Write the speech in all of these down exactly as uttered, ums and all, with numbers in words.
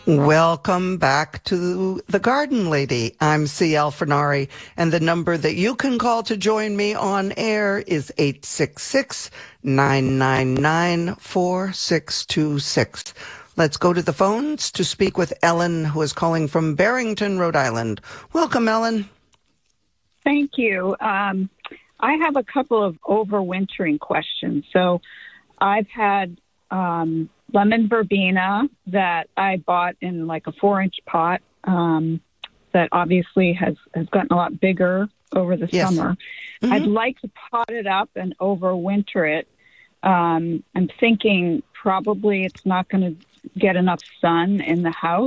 Welcome back to The Garden Lady. I'm C. L. Fernari, and the number that you can call to join me on air is eight six six, nine nine nine, four six two six. Let's go to the phones to speak with Ellen, who is calling from Barrington, Rhode Island. Welcome, Ellen. Thank you. Um, I have a couple of overwintering questions. So I've had um, lemon verbena that I bought in like a four-inch pot um, that obviously has, has gotten a lot bigger over the Yes. summer. Mm-hmm. I'd like to pot it up and overwinter it. Um, I'm thinking probably it's not going to get enough sun in the house.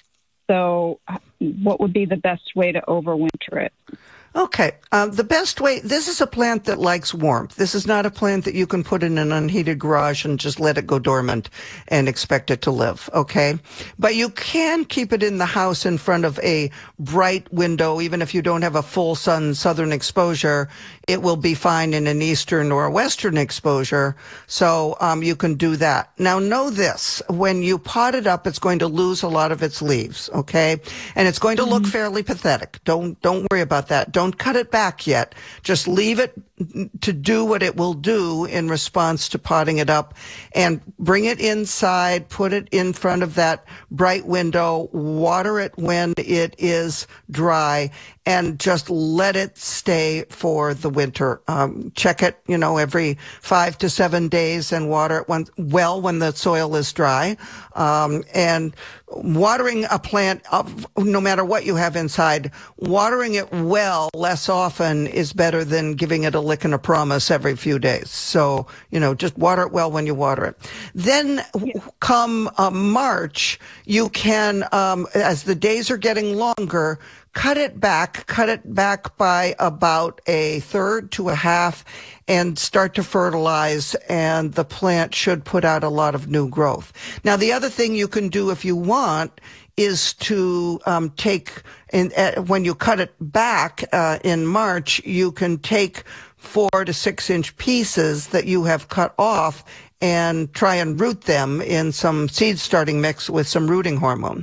So what would be the best way to overwinter it? Okay. Um, the best way, this is a plant that likes warmth. This is not a plant that you can put in an unheated garage and just let it go dormant and expect it to live, okay? But you can keep it in the house in front of a bright window. Even if you don't have a full sun southern exposure, it will be fine in an eastern or a western exposure. So um, you can do that. Now know this, when you pot it up, it's going to lose a lot of its leaves, okay? And it's going to look fairly pathetic. Don't, don't worry about that. Don't cut it back yet. Just leave it to do what it will do in response to potting it up, and bring it inside, put it in front of that bright window, water it when it is dry, and just let it stay for the winter. Um, check it, you know, every five to seven days and water it when, well when the soil is dry. Um, and watering a plant, of, no matter what you have inside, watering it well less often is better than giving it a lick and a promise every few days. So, you know, just water it well when you water it. Then yeah. come uh, March, you can, um, as the days are getting longer, cut it back, cut it back by about a third to a half, and start to fertilize, and the plant should put out a lot of new growth. Now, the other thing you can do if you want is to um, take, in, uh, when you cut it back uh, in March, you can take four to six inch pieces that you have cut off and try and root them in some seed starting mix with some rooting hormone.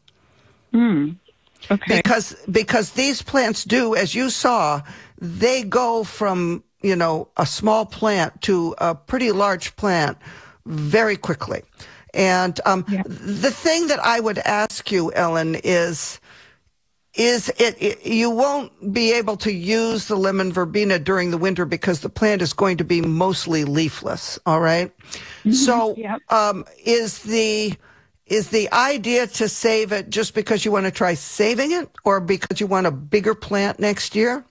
Hmm. Okay. Because because these plants do, as you saw, they go from, you know, a small plant to a pretty large plant very quickly. And um, yeah. the thing that I would ask you, Ellen, is is it, it you won't be able to use the lemon verbena during the winter because the plant is going to be mostly leafless. All right. Mm-hmm. So yep. um, is the Is the idea to save it just because you want to try saving it, or because you want a bigger plant next year?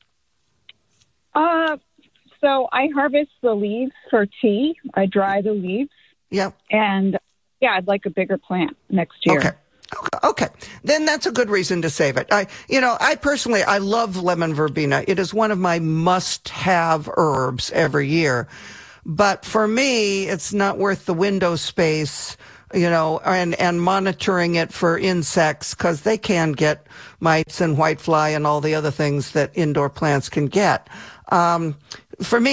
Uh, so I harvest the leaves for tea. I dry the leaves. Yep. And yeah, I'd like a bigger plant next year. Okay. Okay. Okay. Then that's a good reason to save it. I, you know, I personally, I love lemon verbena. It is one of my must-have herbs every year. But for me, it's not worth the window space, you know, and, and monitoring it for insects, because they can get mites and whitefly and all the other things that indoor plants can get. Um, for me,